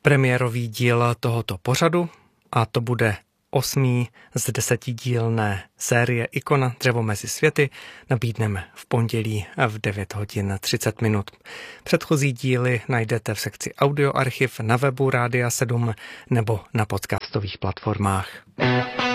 Premiérový díl tohoto pořadu a to bude 8. z 10dílné série Ikona dřevo mezi světy nabídneme v pondělí v 9 hodin 30 minut. Předchozí díly najdete v sekci Audioarchiv na webu Rádia 7 nebo na podcastových platformách.